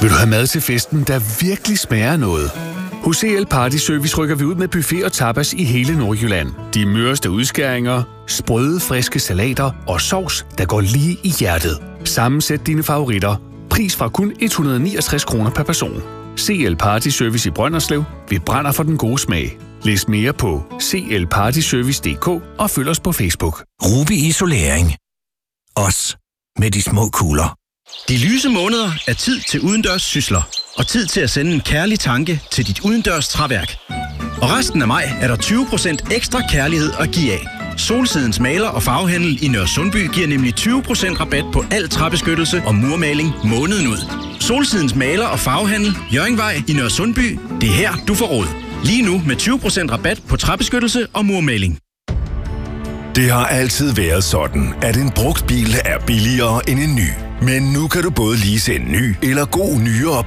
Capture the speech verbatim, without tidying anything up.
Vil du have mad til festen, der virkelig smager af noget? Hos C L Party Service rykker vi ud med buffet og tapas i hele Nordjylland. De møreste udskæringer, sprøde, friske salater og sovs, der går lige i hjertet. Sammensæt dine favoritter. Pris fra kun et hundrede og niogtres kroner per person. C L Party Service i Brønderslev. Vi brænder for den gode smag. Læs mere på c l party service punktum d k og følg os på Facebook. Ruby Isolering. Os med de små kugler. De lyse måneder er tid til udendørs sysler. Og tid til at sende en kærlig tanke til dit udendørs træværk. Og resten af maj er der tyve procent ekstra kærlighed at give af. Solsidens maler og farvehandel i Nørresundby giver nemlig tyve procent rabat på al træbeskyttelse og murmaling måneden ud. Solsidens maler og farvehandel, Hjørringvej i Nørresundby. Det er her, du får råd. Lige nu med tyve procent rabat på træbeskyttelse og murmaling. Det har altid været sådan, at en brugt bil er billigere end en ny. Men nu kan du både lease en ny eller god nyere